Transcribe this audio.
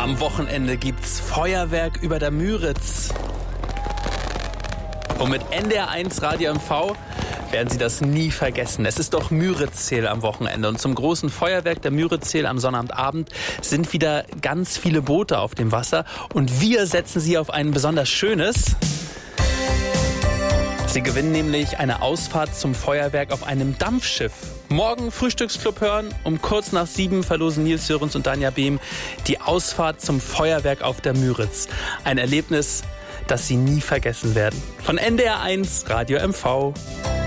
Am Wochenende gibt's Feuerwerk über der Müritz. Und mit NDR1 Radio MV werden Sie das nie vergessen. Es ist doch Müritzseel am Wochenende. Und zum großen Feuerwerk der Müritzseel am Sonnabendabend sind wieder ganz viele Boote auf dem Wasser. Und wir setzen Sie auf ein besonders schönes. Sie gewinnen nämlich eine Ausfahrt zum Feuerwerk auf einem Dampfschiff. Morgen Frühstücksclub hören. Um kurz nach 7 verlosen Nils Sörens und Danja Behm die Ausfahrt zum Feuerwerk auf der Müritz. Ein Erlebnis, das Sie nie vergessen werden. Von NDR1 Radio MV.